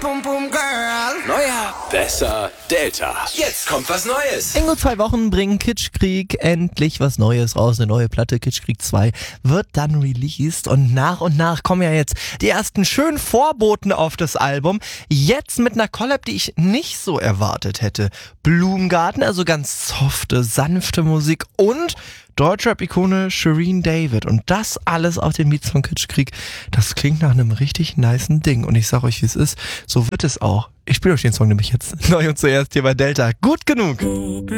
Pum Pum Girl. Neuer, besser, Delta. Jetzt kommt was Neues. In gut 2 Wochen bringen Kitschkrieg endlich was Neues raus. Eine neue Platte, Kitschkrieg 2, wird dann released. Und nach kommen ja jetzt die ersten schönen Vorboten auf das Album. Jetzt mit einer Collab, die ich nicht so erwartet hätte. Blumengarten, also ganz softe, sanfte Musik und Deutschrap-Ikone Shireen David. Und das alles auf den Beats von Kitschkrieg. Das klingt nach einem richtig nicen Ding. Und ich sag euch, wie es ist. So wird es auch. Ich spiele euch den Song nämlich jetzt neu und zuerst hier bei Delta. Gut genug.